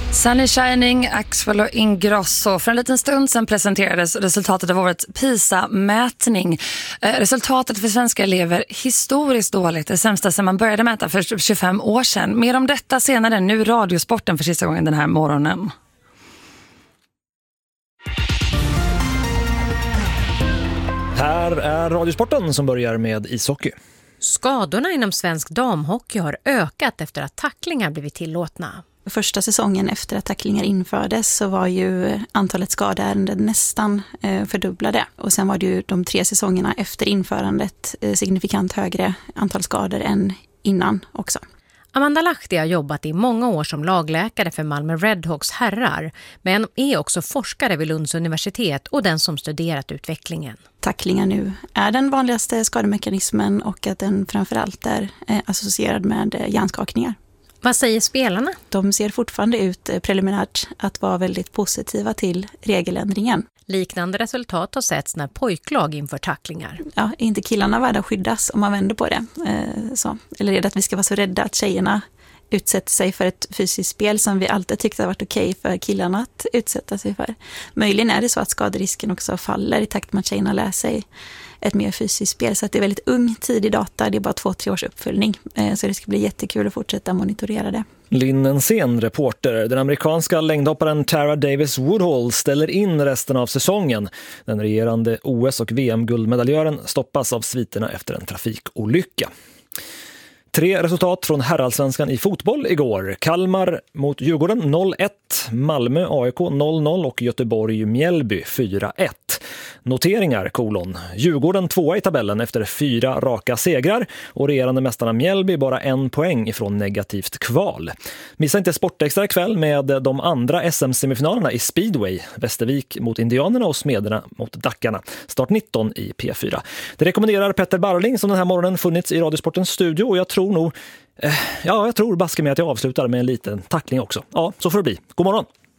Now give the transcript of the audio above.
Sunny Shining, Axwell och Ingrosso. För en liten stund sedan presenterades resultatet av årets PISA-mätning. Resultatet för svenska elever historiskt dåligt. Det sämsta sedan man började mäta för 25 år sedan. Mer om detta senare, nu Radiosporten för sista gången den här morgonen. Här är Radiosporten som börjar med ishockey. Skadorna inom svensk damhockey har ökat efter att tacklingar blivit tillåtna. Första säsongen efter att tacklingar infördes så var ju antalet skadeärenden nästan fördubblade. Och sen var det ju de 3 säsongerna efter införandet signifikant högre antal skador än innan också. Amanda Lahti har jobbat i många år som lagläkare för Malmö Redhawks herrar, men är också forskare vid Lunds universitet och den som studerat utvecklingen. Tacklingar nu är den vanligaste skademekanismen och att den framförallt är associerad med hjärnskakningar. Vad säger spelarna? De ser fortfarande ut preliminärt att vara väldigt positiva till regeländringen. Liknande resultat har setts när pojklag inför tacklingar. Ja, är inte killarna värda att skyddas om man vänder på det? Eller är det att vi ska vara så rädda att tjejerna utsätter sig för ett fysiskt spel som vi alltid tyckte har varit okej för killarna att utsätta sig för? Möjligen är det så att skaderisken också faller i takt med att tjejerna lär sig ett mer fysiskt spel. Så att det är väldigt ung tidig data, det är bara 2-3 års uppföljning. Så det ska bli jättekul att fortsätta monitorera det. Lynn Ensén, reporter. Den amerikanska längdhopparen Tara Davis Woodhull ställer in resten av säsongen. Den regerande OS- och VM-guldmedaljören stoppas av sviterna efter en trafikolycka. 3 resultat från herrallsvenskan i fotboll igår. Kalmar mot Djurgården 0-1, Malmö AIK 0-0 och Göteborg Mjällby 4-1. Noteringar, Djurgården 2 i tabellen efter 4 raka segrar och regerande mästarna Mjällby bara 1 poäng ifrån negativt kval. Missa inte Sportextra ikväll med de andra SM-semifinalerna i Speedway. Västervik mot Indianerna och Smederna mot Dackarna. Start 19 i P4. Det rekommenderar Petter Barling som den här morgonen funnits i Radiosportens studio och jag tror baske med att jag avslutar med en liten tackling också. Ja, så får det bli. God morgon!